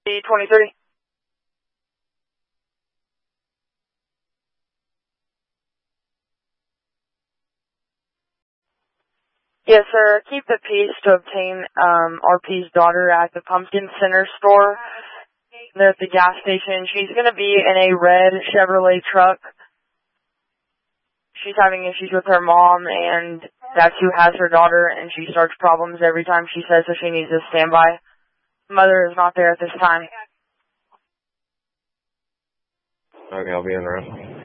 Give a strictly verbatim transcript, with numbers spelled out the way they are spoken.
twenty-three. Yes, sir. Keep the peace to obtain um, R P's daughter at the Pumpkin Center store. They're at the gas station. She's going to be in a red Chevrolet truck. She's having issues with her mom, and that's who has her daughter, and she starts problems every time she says that she needs a standby. Mother is not there at this time. Okay, I'll be in the rest.